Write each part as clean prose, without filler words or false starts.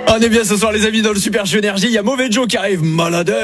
On est bien ce soir les amis dans le Super Show Énergie. Il y a Mauvais Joe qui arrive. Malade.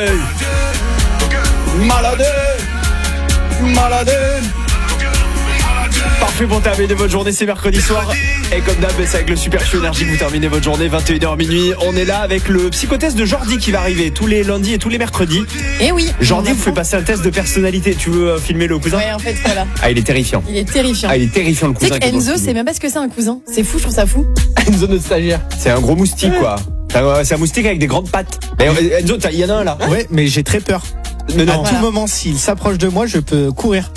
Parfait pour terminer votre journée, c'est mercredi soir. Et comme d'hab, c'est avec le Super Show Énergie que vous terminez votre journée, 21h minuit. On est là avec le psychotest de Jordi qui va arriver tous les lundis et tous les mercredis. Et oui. Jordi vous fait passer un test de personnalité. Tu veux filmer le cousin? Ouais, en fait, voilà. Ah, il est terrifiant. Il est terrifiant. Ah, il est terrifiant le Tu cousin. sais qu'Enzo, c'est même pas ce que c'est un cousin. C'est fou, je trouve ça fou. Enzo notre stagiaire. C'est un gros moustique quoi. C'est un moustique avec des grandes pattes. Mais Enzo, il y en a un là. Ouais, mais j'ai très peur. Mais non. À tout moment, s'il s'approche de moi, je peux courir.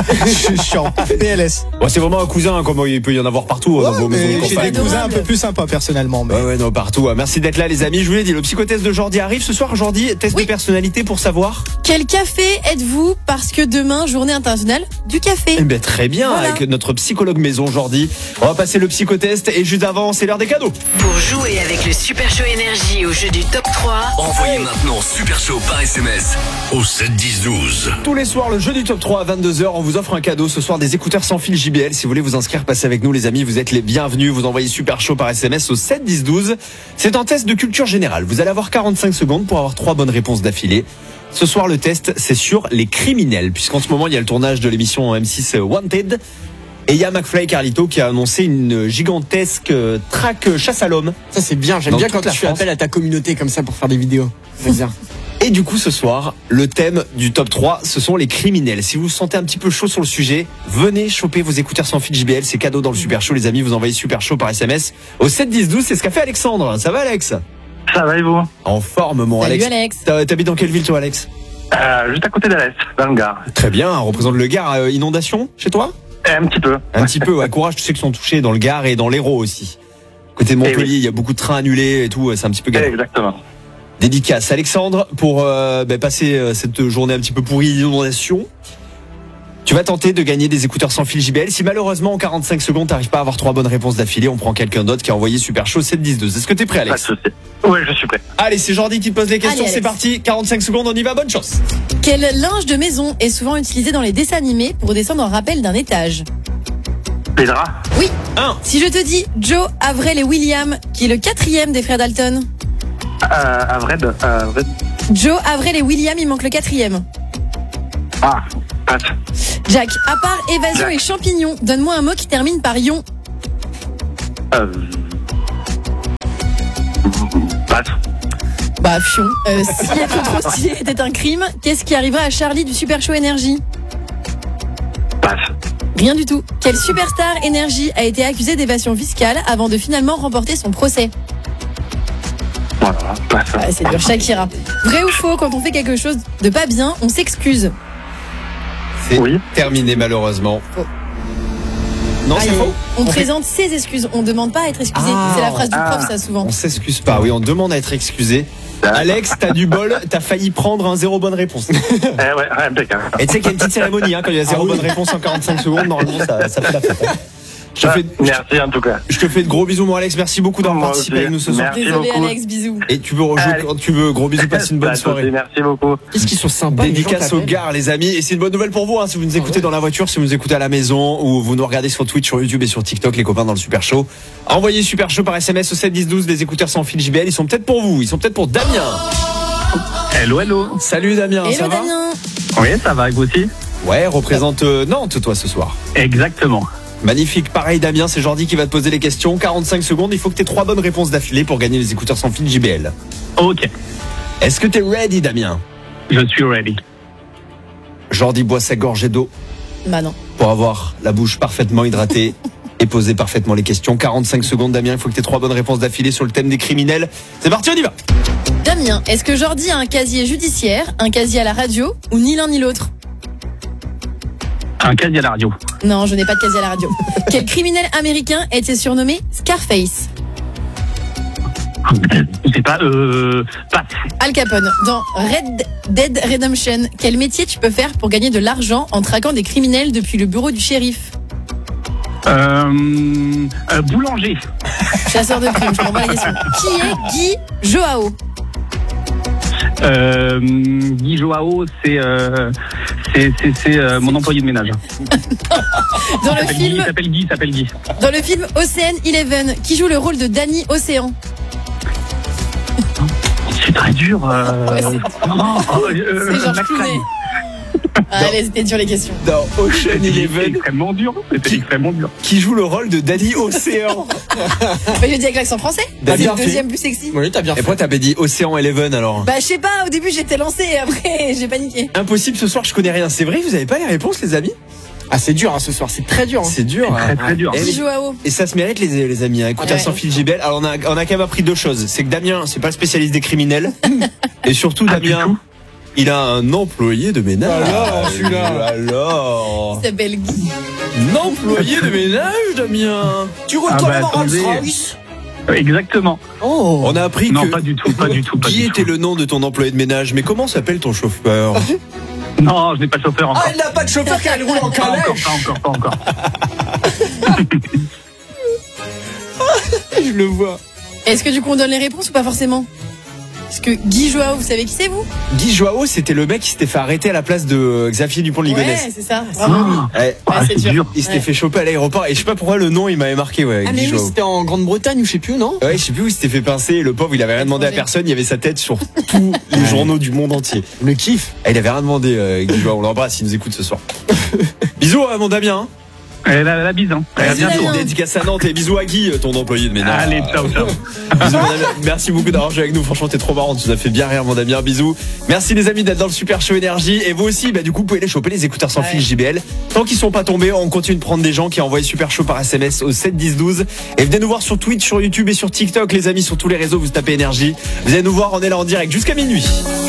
Je suis en PLS. Bon, c'est vraiment un cousin, hein, comme il peut y en avoir partout dans vos maisons de J'ai campagne. des cousins un peu plus sympas personnellement. Mais... Ouais, non, partout. Merci d'être là, les amis. Je vous l'ai dit, le psychotest de Jordi arrive ce soir. Jordi, test de personnalité pour savoir. Quel café êtes-vous? Parce que demain, journée internationale du café. Eh ben, très bien, Voilà. avec notre psychologue maison, Jordi. On va passer le psychotest et juste avant, c'est l'heure des cadeaux. Pour jouer avec le Super Show Énergie au jeu du top 3, Envoyez maintenant Super Show par SMS au 7 10 12. Tous les soirs, le jeu du top 3 à 22h, on vous offre un cadeau. Ce soir, des écouteurs sans fil JBL. Si vous voulez vous inscrire, passez avec nous, les amis. Vous êtes les bienvenus. Vous envoyez Super Show par SMS au 7 10 12. C'est un test de culture générale. Vous allez avoir 45 secondes pour avoir 3 bonnes réponses d'affilée. Ce soir, le test, c'est sur les criminels, puisqu'en ce moment, il y a le tournage de l'émission M6 Wanted. Et il y a McFly et Carlito qui a annoncé une gigantesque traque chasse à l'homme. Ça c'est bien, j'aime Dans bien toute quand la tu fais France. appel à ta communauté comme ça pour faire des vidéos. C'est bien. Et du coup, ce soir, le thème du top 3, ce sont les criminels. Si vous vous sentez un petit peu chaud sur le sujet, venez choper vos écouteurs sans fil JBL. C'est cadeau dans le Super Show, les amis. Vous envoyez Super Show par SMS au 7 10 12. C'est ce qu'a fait Alexandre. Ça va, Alex? Ça va et vous? En forme, mon Salut, Alex. Alex. T'habites dans quelle ville, toi, Alex? Juste à côté d'Alès, dans le Gard. Très bien. On représente le Gard. Inondation chez toi? Un petit peu. Un petit peu. Ouais, courage, tous ceux qui sont touchés dans le Gard et dans l'Hérault aussi. Côté de Montpellier, oui. il y a beaucoup de trains annulés et tout. C'est un petit peu galère. Exactement. Dédicace Alexandre pour passer cette journée un petit peu pourrie d'inondation. Tu vas tenter de gagner des écouteurs sans fil JBL. Si malheureusement en 45 secondes t'arrives pas à avoir 3 bonnes réponses d'affilée, on prend quelqu'un d'autre qui a envoyé Super Show 7 10 12. Est-ce que t'es prêt, Pas de Alex? souci. Oui, je suis prêt. Allez, c'est Jordi qui te pose les questions. Allez, C'est Alex. parti. 45 secondes, on y va. Bonne chance. Quel linge de maison est souvent utilisé dans les dessins animés pour descendre en rappel d'un étage? Les draps. Oui. 1. Si je te dis Joe, Avril et William, qui est le 4e des frères Dalton? Avred. Joe, Avril et William, il manque le 4e. Ah, passe. Jack, à part évasion Jack. et champignons, donne-moi un mot qui termine par ion. Passe. Bah, fion. Si être trop stylé était un crime, qu'est-ce qui arrivera à Charlie du Super Show Énergie? Passe. Rien du tout. Quel superstar énergie a été accusé d'évasion fiscale avant de finalement remporter son procès? Voilà, passe. Ah, c'est dur, Shakira. Vrai ou faux, quand on fait quelque chose de pas bien, on s'excuse? C'est Oui. terminé malheureusement. Faux. Non, Ah, c'est et faux. On présente ses excuses, on demande pas à être excusé. Ah. C'est la phrase du prof, ça, souvent. On s'excuse pas. Oui, on demande à être excusé. Alex, t'as du bol. T'as failli prendre un 0 bonne réponse. Ouais, impeccable. Et tu sais qu'il y a une petite cérémonie quand il y a 0 bonne réponse en 45 secondes. Normalement, ça fait la fête. Hein. Merci en tout cas. Je te fais de gros bisous, mon Alex. Merci beaucoup d'avoir Moi participé aussi. avec nous ce soir. Merci Désolé, beaucoup. Alex, bisous. Et tu veux rejouer Allez. quand tu veux. Gros bisous, passe une bonne Pas de soirée. souci, merci beaucoup. Qu'est-ce qu'ils sont sympas. les gens Dédicace au t'appellent. Gard, les amis. Et c'est une bonne nouvelle pour vous, hein, si vous nous écoutez dans la voiture, si vous nous écoutez à la maison, ou vous nous regardez sur Twitch, sur YouTube et sur TikTok, les copains dans le Super Show. Envoyez Super Show par SMS au 7 10 12. Les écouteurs sans fil JBL, ils sont peut-être pour vous. Ils sont peut-être pour Damien. Hello. Salut Damien, Hello, ça va? Damien. Oui, ça va, et vous aussi? Ouais, représente Nantes, toi, ce soir. Exactement. Magnifique. Pareil, Damien, c'est Jordi qui va te poser les questions. 45 secondes, il faut que tu aies 3 bonnes réponses d'affilée pour gagner les écouteurs sans fil JBL. Ok, Est-ce que t'es ready, Damien? je suis ready. Jordi boit sa gorgée d'eau Bah non. pour avoir la bouche parfaitement hydratée et poser parfaitement les questions. 45 secondes, Damien, il faut que tu aies 3 bonnes réponses d'affilée sur le thème des criminels. C'est parti, on y va. Damien, est-ce que Jordi a un casier judiciaire, un casier à la radio, ou ni l'un ni l'autre? Un casier à la radio. Non, je n'ai pas de casier à la radio. Quel criminel américain était surnommé Scarface? Je sais pas, passe. Al Capone. Dans Red Dead Redemption, quel métier tu peux faire pour gagner de l'argent en traquant des criminels depuis le bureau du shérif? Boulanger. Chasseur de primes, je renvoie la question. Qui est Guy Joao? Guy Joao, c'est mon employé de ménage. Dans le film, Il s'appelle Guy. dans le film Ocean Eleven, qui joue le rôle de Danny Océan? C'est très dur. Ouais, c'est Georges Max Clooney. Ryan. Allez, c'était dur les questions. Dans Ocean C'était Eleven, extrêmement dur. C'était extrêmement dur. qui joue le rôle de Danny Océan. Bah, je dis avec l'accent français. T'as C'est bien le fait. deuxième plus sexy. Oui, t'as bien Et fait. pourquoi t'avais dit Océan Eleven alors? Bah, je sais pas, au début j'étais lancée et après j'ai paniqué. Impossible ce soir, je connais rien. C'est vrai, vous avez pas les réponses, les amis? Ah, c'est dur, hein, ce soir, c'est très dur. Hein. C'est dur. Très très dur. Et, Qui joue à haut? et ça se mérite, les amis. Hein. Écoutez, Ouais. sans fil JBL. Alors, on a quand même appris deux choses. C'est que Damien, c'est pas le spécialiste des criminels. Et surtout, Ah, du Damien, tout. il a un employé de ménage. Alors, celui-là. Alors. Il s'appelle Guy. Un employé de ménage, Damien. Tu roules Ah toi bah, même en attendez. Rolls-Royce? Exactement. Oh. On a appris Non, que pas du tout, pas du tout. Pas Guy du était tout. le nom de ton employé de ménage. Mais comment s'appelle ton chauffeur? Non, je n'ai pas de chauffeur encore. Ah, il n'a pas de chauffeur car il roule en Pas encore, calèche. pas encore. Je le vois. Est-ce que du coup on donne les réponses ou pas forcément? Parce que Guy Joao, vous savez qui c'est vous? Guy Joao, c'était le mec qui s'était fait arrêter à la place de Xavier Dupont de Ligonnès. Ouais, c'est ça. Bravo. Ouais. Ah, Ouais, c'est c'est dur. dur. Il s'était Ouais. fait choper à l'aéroport et je sais pas pourquoi le nom il m'avait marqué, ouais. Ah, Guy mais oui, Joao. c'était en Grande-Bretagne ou je sais plus, non? Ouais, je sais plus où il s'était fait pincer et le pauvre il avait rien demandé à personne, il y avait sa tête sur tous les journaux du monde entier. Le kiff. Et il avait rien demandé, Guy Joao, on l'embrasse, il nous écoute ce soir. Bisous à mon Damien. La bise, hein. À Vas-y, bientôt. Damien. Dédicace à Nantes et bisous à Guy, ton employé de ménage. Allez, ciao, ciao. Bisous, mon Damien. Merci beaucoup d'avoir joué avec nous. Franchement, t'es trop marrant. Tu nous as fait bien rire, mon Damien. Bisous. Merci, les amis, d'être dans le Super Show Énergie. Et vous aussi, du coup, vous pouvez les choper, les écouteurs sans Ouais. fil JBL. Tant qu'ils sont pas tombés, on continue de prendre des gens qui ont envoyé Super Show par SMS au 7 10 12. Et venez nous voir sur Twitch, sur YouTube et sur TikTok, les amis, sur tous les réseaux. Vous tapez Énergie. Vous allez nous voir, on est là en direct jusqu'à minuit.